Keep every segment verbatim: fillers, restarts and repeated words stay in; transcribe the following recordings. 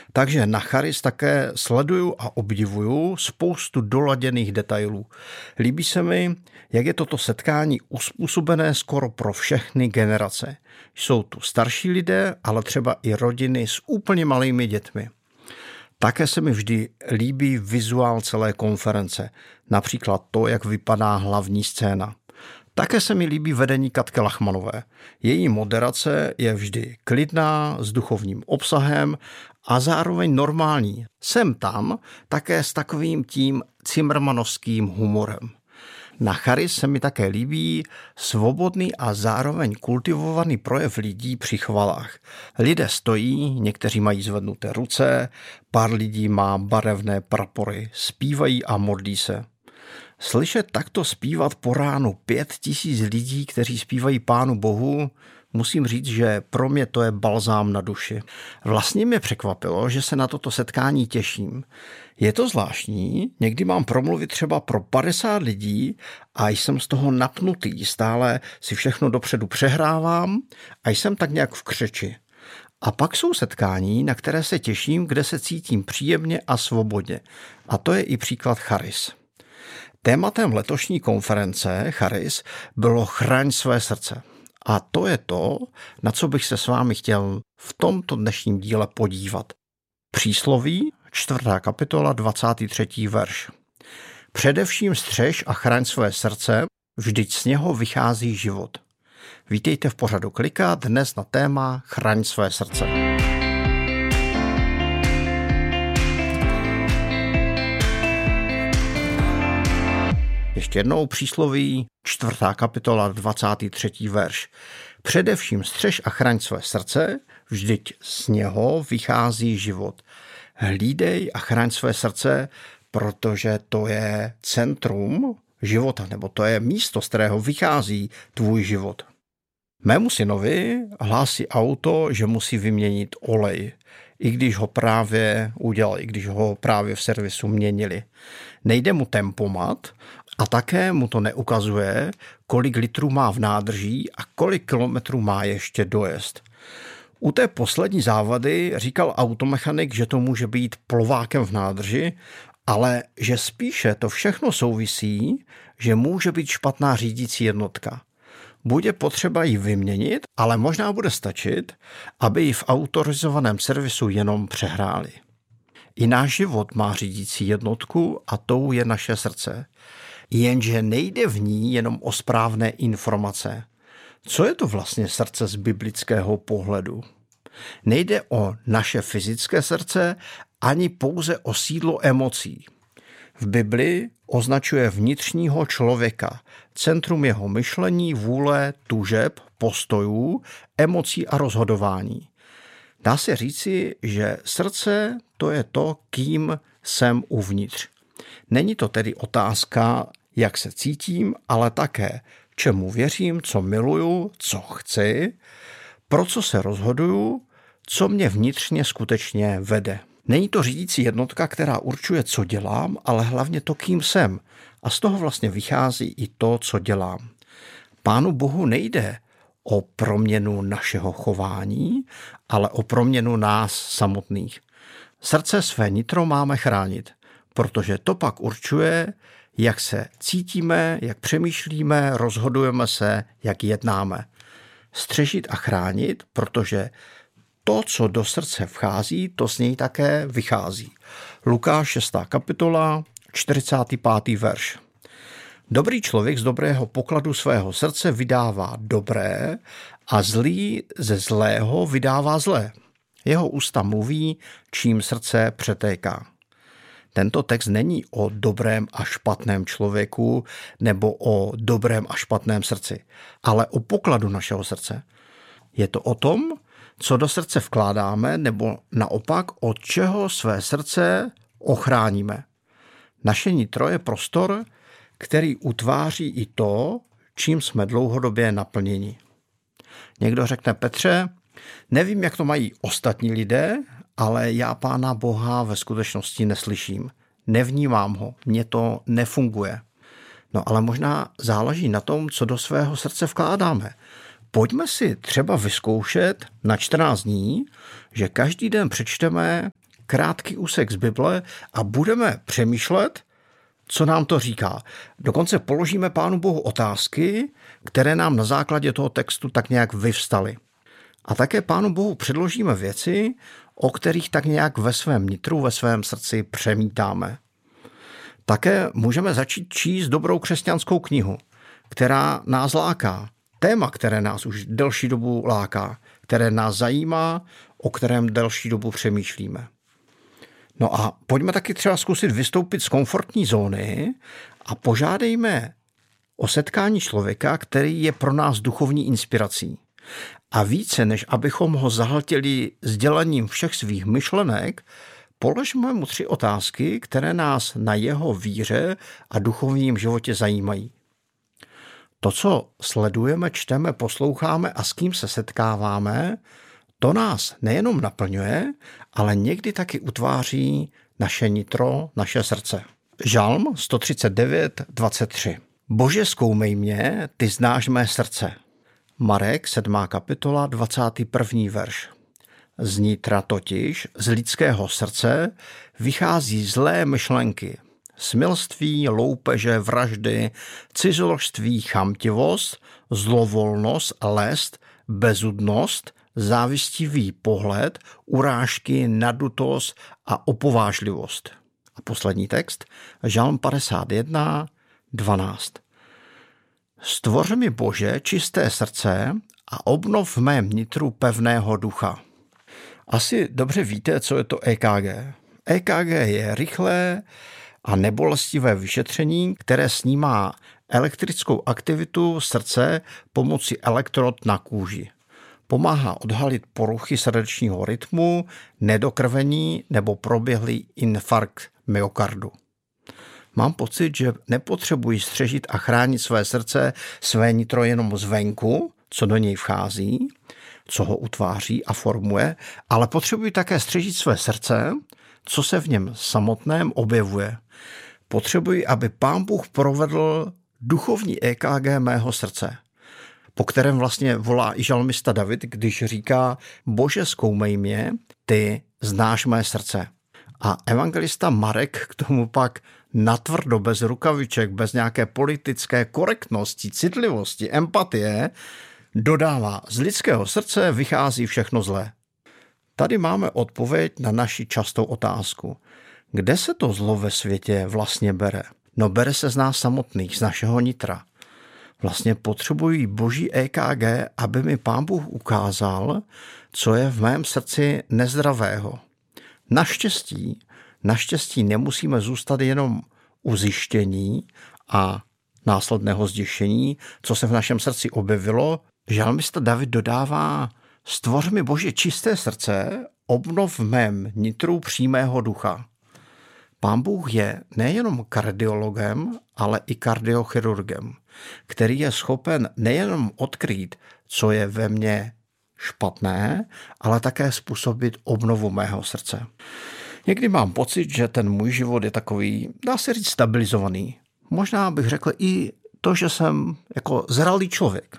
Takže na Charis také sleduju a obdivuju spoustu doladěných detailů. Líbí se mi, jak je toto setkání uspůsobené skoro pro všechny generace. Jsou tu starší lidé, ale třeba i rodiny s úplně malými dětmi. Také se mi vždy líbí vizuál celé konference, například to, jak vypadá hlavní scéna. Také se mi líbí vedení Katky Lachmanové. Její moderace je vždy klidná, s duchovním obsahem a zároveň normální. Sem tam také s takovým tím cimrmanovským humorem. Na Charis se mi také líbí svobodný a zároveň kultivovaný projev lidí při chvalách. Lidé stojí, někteří mají zvednuté ruce, pár lidí má barevné prapory, zpívají a modlí se. Slyšet takto zpívat po ránu pět tisíc lidí, kteří zpívají Pánu Bohu, musím říct, že pro mě to je balzám na duši. Vlastně mě překvapilo, že se na toto setkání těším. Je to zvláštní, někdy mám promluvit třeba pro padesát lidí a jsem z toho napnutý, stále si všechno dopředu přehrávám a jsem tak nějak v křeči. A pak jsou setkání, na které se těším, kde se cítím příjemně a svobodně. A to je i příklad Charis. Tématem letošní konference Charis bylo Chraň své srdce. A to je to, na co bych se s vámi chtěl v tomto dnešním díle podívat. Přísloví, čtvrtá kapitola, dvacátý třetí verš. Především střež a chraň své srdce, vždyť z něho vychází život. Vítejte v pořadu Klika, dnes na téma Chraň své srdce. Ještě jednou přísloví, čtvrtá kapitola, dvacátý třetí verš. Především střež a chraň své srdce, vždyť z něho vychází život. Hlídej a chraň své srdce, protože to je centrum života, nebo to je místo, z kterého vychází tvůj život. Mému synovi hlásí auto, že musí vyměnit olej, i když ho právě udělali, i když ho právě v servisu měnili. Nejde mu tempomat a také mu to neukazuje, kolik litrů má v nádrží a kolik kilometrů má ještě dojezd. U té poslední závady říkal automechanik, že to může být plovákem v nádrži, ale že spíše to všechno souvisí, že může být špatná řídící jednotka. Bude potřeba ji vyměnit, ale možná bude stačit, aby ji v autorizovaném servisu jenom přehráli. I náš život má řídící jednotku a tou je naše srdce. Jenže nejde v ní jenom o správné informace. Co je to vlastně srdce z biblického pohledu? Nejde o naše fyzické srdce ani pouze o sídlo emocí. V Bibli označuje vnitřního člověka, centrum jeho myšlení, vůle, tužeb, postojů, emocí a rozhodování. Dá se říci, že srdce to je to, kým jsem uvnitř. Není to tedy otázka, jak se cítím, ale také, čemu věřím, co miluju, co chci, pro co se rozhoduju, co mě vnitřně skutečně vede. Není to řídící jednotka, která určuje, co dělám, ale hlavně to, kým jsem. A z toho vlastně vychází i to, co dělám. Pánu Bohu nejde o proměnu našeho chování, ale o proměnu nás samotných. Srdce své nitro máme chránit, protože to pak určuje, jak se cítíme, jak přemýšlíme, rozhodujeme se, jak jednáme. Střežit a chránit, protože to, co do srdce vchází, to z něj také vychází. Lukáš šestá kapitola, čtyřicátý pátý verš. Dobrý člověk z dobrého pokladu svého srdce vydává dobré a zlý ze zlého vydává zlé. Jeho ústa mluví, čím srdce přetéká. Tento text není o dobrém a špatném člověku nebo o dobrém a špatném srdci, ale o pokladu našeho srdce. Je to o tom, co do srdce vkládáme, nebo naopak od čeho své srdce ochráníme. Naše nitro je prostor, který utváří i to, čím jsme dlouhodobě naplněni. Někdo řekne: Petře, nevím, jak to mají ostatní lidé, ale já Pána Boha ve skutečnosti neslyším. Nevnímám ho, mně to nefunguje. No ale možná záleží na tom, co do svého srdce vkládáme. Pojďme si třeba vyzkoušet na čtrnáct dní, že každý den přečteme krátký úsek z Bible a budeme přemýšlet, co nám to říká. Dokonce položíme Pánu Bohu otázky, které nám na základě toho textu tak nějak vyvstaly. A také Pánu Bohu předložíme věci, o kterých tak nějak ve svém nitru, ve svém srdci přemítáme. Také můžeme začít číst dobrou křesťanskou knihu, která nás láká. Téma, které nás už delší dobu láká, které nás zajímá, o kterém delší dobu přemýšlíme. No a pojďme taky třeba zkusit vystoupit z komfortní zóny a požádejme o setkání člověka, který je pro nás duchovní inspirací. A více, než abychom ho zahltili sdělením všech svých myšlenek, položme mu tři otázky, které nás na jeho víře a duchovním životě zajímají. To, co sledujeme, čteme, posloucháme a s kým se setkáváme, to nás nejenom naplňuje, ale někdy taky utváří naše nitro, naše srdce. Žalm sto třicet devět, dvacet tři. Bože, zkoumej mě, ty znáš mé srdce. Marek sedmá kapitola, dvacátý první verš. Z nitra totiž, z lidského srdce, vychází zlé myšlenky. Smilství, loupeže, vraždy, cizoložství, chamtivost, zlovolnost, lest, bezudnost, závistivý pohled, urážky, nadutost a opovážlivost. A poslední text, Žalm padesát jedna, dvanáct. Stvoř mi, Bože, čisté srdce a obnov v mém nitru pevného ducha. Asi dobře víte, co je to E K G. E K G je rychlé a nebolestivé vyšetření, které snímá elektrickou aktivitu srdce pomocí elektrod na kůži. Pomáhá odhalit poruchy srdečního rytmu, nedokrvení nebo proběhlý infarkt myokardu. Mám pocit, že nepotřebuji střežit a chránit své srdce, své nitro jenom zvenku, co do něj vchází, co ho utváří a formuje, ale potřebuji také střežit své srdce, co se v něm samotném objevuje. Potřebuji, aby Pán Bůh provedl duchovní E K G mého srdce, po kterém vlastně volá i žalmista David, když říká: Bože, zkoumej mě, ty znáš mé srdce. A evangelista Marek k tomu pak natvrdo, bez rukaviček, bez nějaké politické korektnosti, citlivosti, empatie, dodává: z lidského srdce vychází všechno zlé. Tady máme odpověď na naši častou otázku. Kde se to zlo ve světě vlastně bere? No bere se z nás samotných, z našeho nitra. Vlastně potřebuji boží E K G, aby mi Pán Bůh ukázal, co je v mém srdci nezdravého. Naštěstí, naštěstí nemusíme zůstat jenom u zjištění a následného zděšení, co se v našem srdci objevilo. Žalmista David dodává: stvoř mi, Bože, čisté srdce, obnov v mém nitru přímého ducha. Pán Bůh je nejenom kardiologem, ale i kardiochirurgem, který je schopen nejenom odkrýt, co je ve mně špatné, ale také způsobit obnovu mého srdce. Někdy mám pocit, že ten můj život je takový, dá se říct, stabilizovaný. Možná bych řekl i to, že jsem jako zralý člověk.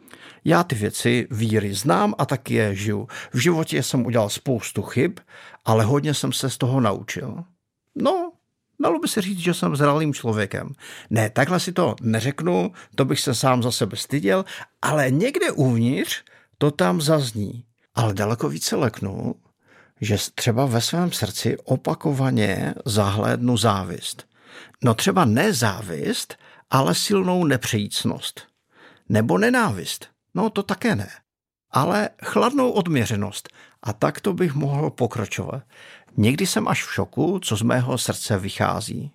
Já ty věci víry znám a taky je žiju. V životě jsem udělal spoustu chyb, ale hodně jsem se z toho naučil. No, dalo by se říct, že jsem zralým člověkem. Ne, takhle si to neřeknu, to bych se sám za sebe styděl, ale někde uvnitř to tam zazní. Ale daleko více leknu, že třeba ve svém srdci opakovaně zahlédnu závist. No třeba ne závist, ale silnou nepřejícnost. Nebo nenávist. No to také ne. Ale chladnou odměřenost. A tak to bych mohl pokračovat. Někdy jsem až v šoku, co z mého srdce vychází.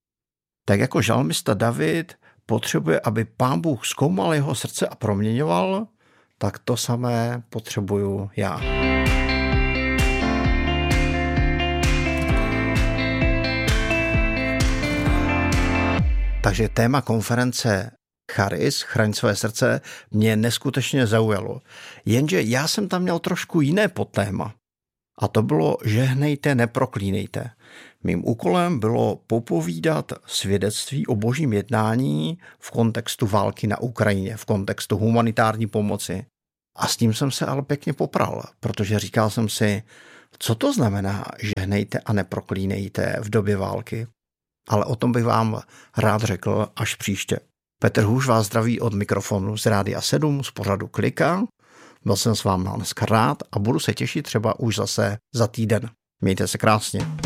Tak jako žalmista David potřebuje, aby Pán Bůh zkoumal jeho srdce a proměňoval, tak to samé potřebuju já. Takže téma konference Charis, chraň své srdce, mě neskutečně zaujalo. Jenže já jsem tam měl trošku jiné podtéma. A to bylo žehnejte, neproklínejte. Mým úkolem bylo popovídat svědectví o božím jednání v kontextu války na Ukrajině, v kontextu humanitární pomoci. A s tím jsem se ale pěkně popral, protože říkal jsem si, Co to znamená žehnejte a neproklínejte v době války? Ale o tom bych vám rád řekl až příště. Petr Hůž vás zdraví od mikrofonu z Rádia sedm z pořadu Klika. Byl jsem s vámi dneska rád a budu se těšit třeba už zase za týden. Mějte se krásně.